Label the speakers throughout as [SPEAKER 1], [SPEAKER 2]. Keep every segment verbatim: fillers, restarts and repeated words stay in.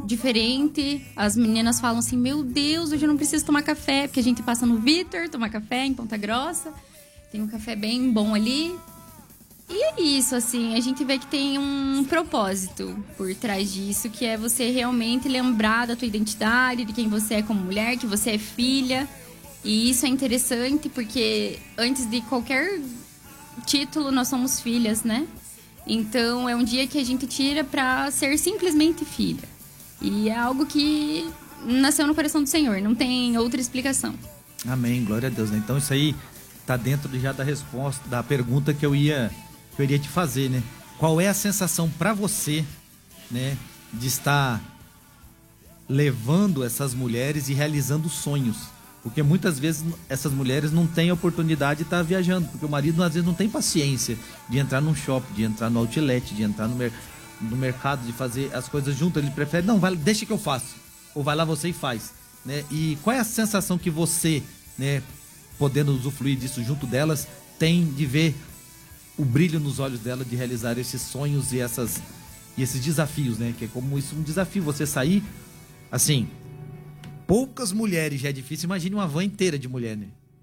[SPEAKER 1] diferente. As meninas falam assim, meu Deus, hoje eu não preciso tomar café, porque a gente passa no Vitor, tomar café em Ponta Grossa. Tem um café bem bom ali. E é isso, assim, a gente vê que tem um propósito por trás disso, que é você realmente lembrar da tua identidade, de quem você é como mulher, que você é filha. E isso é interessante porque antes de qualquer título, nós somos filhas, né? Então, é um dia que a gente tira pra ser simplesmente filha. E é algo que nasceu no coração do Senhor, não tem outra explicação.
[SPEAKER 2] Amém, glória a Deus, né? Então, isso aí tá dentro já da resposta, da pergunta que eu ia, que eu iria te fazer, né? Qual é a sensação pra você, né, de estar levando essas mulheres e realizando sonhos? Porque muitas vezes essas mulheres não têm a oportunidade de estar viajando, porque o marido às vezes não tem paciência de entrar num shopping, de entrar no outlet, de entrar no, mer no mercado, de fazer as coisas junto. Ele prefere, não, vai, deixa que eu faço. Ou vai lá você e faz, né? E qual é a sensação que você, né, podendo usufruir disso junto delas, tem de ver o brilho nos olhos dela de realizar esses sonhos e, essas, e esses desafios, né? Que é como isso, um desafio, você sair, assim... Poucas mulheres já é difícil, imagine uma van inteira de mulher, né?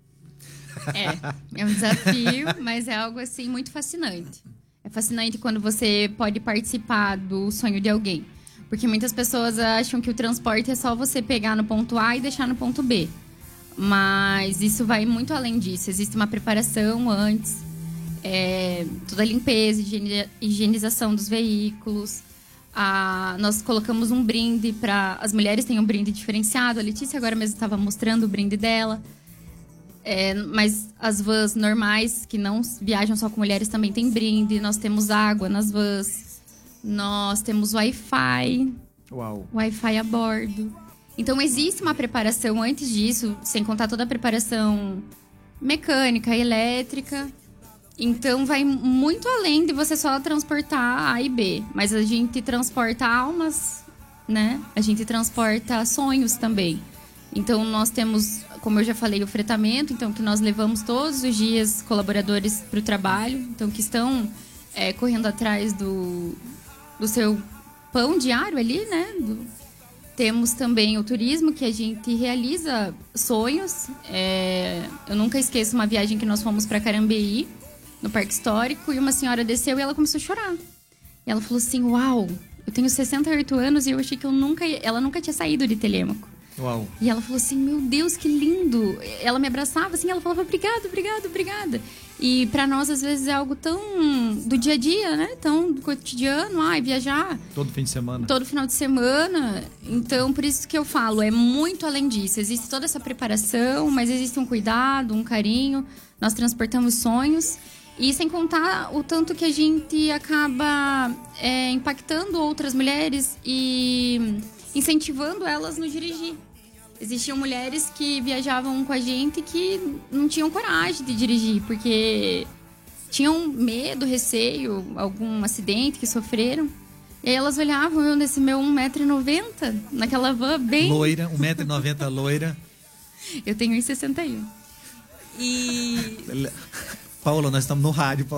[SPEAKER 1] É, é um desafio, mas é algo assim muito fascinante. É fascinante quando você pode participar do sonho de alguém. Porque muitas pessoas acham que o transporte é só você pegar no ponto A e deixar no ponto B. Mas isso vai muito além disso. Existe uma preparação antes, é, toda a limpeza, higienização dos veículos. Ah, nós colocamos um brinde para... As mulheres têm um brinde diferenciado. A Letícia agora mesmo estava mostrando o brinde dela. É, mas as vans normais, que não viajam só com mulheres, também tem brinde. Nós temos água nas vans. Nós temos Wi-Fi.
[SPEAKER 2] Uau.
[SPEAKER 1] Wi-Fi a bordo. Então, existe uma preparação antes disso, sem contar toda a preparação mecânica, elétrica... Então, vai muito além de você só transportar A e B. Mas a gente transporta almas, né? A gente transporta sonhos também. Então, nós temos, como eu já falei, o fretamento. Então, que nós levamos todos os dias colaboradores para o trabalho. Então, que estão é, correndo atrás do, do seu pão diário ali, né? Do... Temos também o turismo, que a gente realiza sonhos. É... Eu nunca esqueço uma viagem que nós fomos para Carambeí, no Parque Histórico, e uma senhora desceu e ela começou a chorar. E ela falou assim, uau, eu tenho sessenta e oito anos e eu achei que eu nunca... Ela nunca tinha saído de Telêmaco.
[SPEAKER 2] Uau.
[SPEAKER 1] E ela falou assim, meu Deus, que lindo. Ela me abraçava assim, ela falava, obrigada, obrigada, obrigada. E pra nós, às vezes, é algo tão do dia a dia, né? Tão do cotidiano, ai, viajar.
[SPEAKER 2] Todo fim de semana.
[SPEAKER 1] Todo final de semana. Então, por isso que eu falo, é muito além disso. Existe toda essa preparação, mas existe um cuidado, um carinho. Nós transportamos sonhos. E sem contar o tanto que a gente acaba é, impactando outras mulheres e incentivando elas no dirigir. Existiam mulheres que viajavam com a gente que não tinham coragem de dirigir, porque tinham medo, receio, algum acidente que sofreram. E aí elas olhavam eu nesse meu um metro e noventa, naquela van bem...
[SPEAKER 2] Loira, um metro e noventa loira.
[SPEAKER 1] Eu tenho um e sessenta e um. E...
[SPEAKER 2] Paula, nós estamos no rádio, Paula.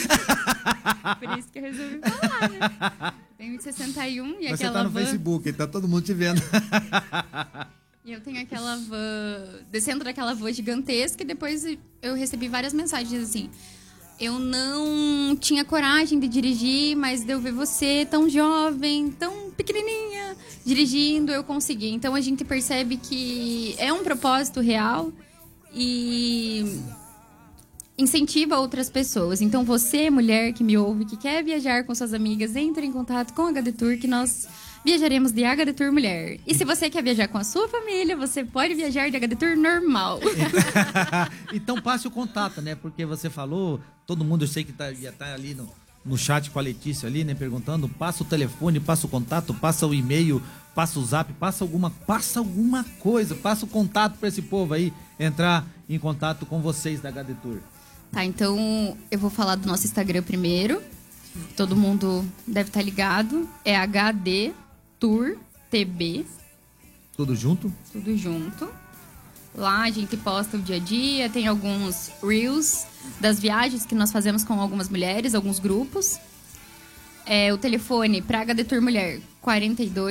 [SPEAKER 1] Por isso que eu resolvi falar, né? Tenho um e sessenta e um e
[SPEAKER 2] Mas
[SPEAKER 1] aquela
[SPEAKER 2] você tá no
[SPEAKER 1] van...
[SPEAKER 2] Facebook, tá todo mundo te vendo.
[SPEAKER 1] E eu tenho aquela van... Descendo daquela van gigantesca e depois eu recebi várias mensagens assim... Eu não tinha coragem de dirigir, mas de eu ver você tão jovem, tão pequenininha, dirigindo, eu consegui. Então a gente percebe que é um propósito real e... incentiva outras pessoas. Então você, mulher que me ouve, que quer viajar com suas amigas, entre em contato com a H D Tour, que nós viajaremos de H D Tour Mulher. E se você quer viajar com a sua família, você pode viajar de H D Tour normal.
[SPEAKER 2] Então passe o contato, né? Porque você falou, todo mundo, eu sei que tá, ia estar ali no, no chat com a Letícia ali, né? Perguntando, passa o telefone, passa o contato, passa o e-mail, passa o zap, passa alguma, passa alguma coisa, passa o contato para esse povo aí entrar em contato com vocês da H D Tour.
[SPEAKER 1] Tá, então eu vou falar do nosso Instagram primeiro. Todo mundo deve estar ligado. É H D Tour T B.
[SPEAKER 2] Tudo junto?
[SPEAKER 1] Tudo junto. Lá a gente posta o dia a dia, tem alguns reels das viagens que nós fazemos com algumas mulheres, alguns grupos. É, o telefone para H D Tour Mulher quarenta e dois